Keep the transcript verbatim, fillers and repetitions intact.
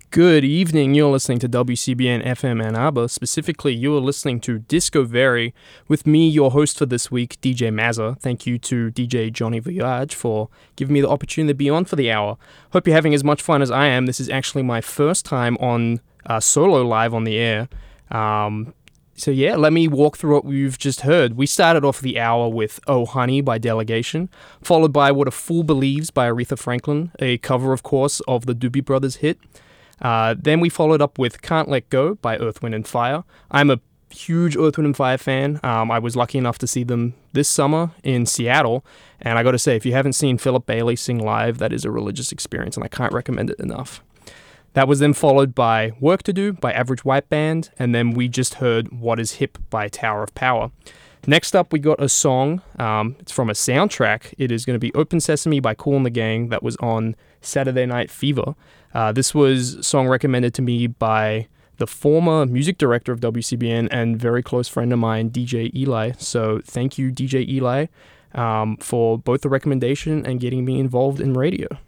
Good evening. You're listening to W C B N F M Ann Arbor. Specifically, you are listening to Disco Very with me, your host for this week, D J Mazza. Thank you to D J Johnny Voyage for giving me the opportunity to be on for the hour. Hope you're having as much fun as I am. This is actually my first time on uh, solo live on the air. Um, so yeah, let me walk through what we've just heard. We started off the hour with Oh Honey by Delegation, followed by What a Fool Believes by Aretha Franklin, a cover, of course, of the Doobie Brothers hit. Uh, then we followed up with Can't Let Go by Earth, Wind and Fire. I'm a huge Earth, Wind and Fire fan. Um, I was lucky enough to see them this summer in Seattle. And I got to say, if you haven't seen Philip Bailey sing live, that is a religious experience, and I can't recommend it enough. That was then followed by Work to Do by Average White Band. And then we just heard What is Hip by Tower of Power. Next up, we got a song. Um, it's from a soundtrack. It is going to be Open Sesame by Kool and the Gang that was on Saturday Night Fever. Uh, this was a song recommended to me by the former music director of W C B N and very close friend of mine, D J Eli. So thank you, D J Eli, um, for both the recommendation and getting me involved in radio.